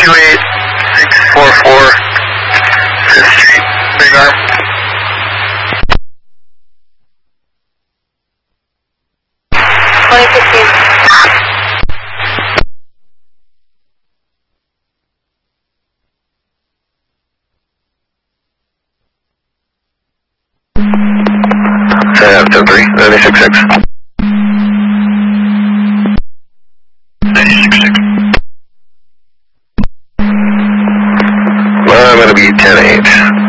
28644 5th Street, Big Arm. After 3, 966. 966. I'm going to be 10-8.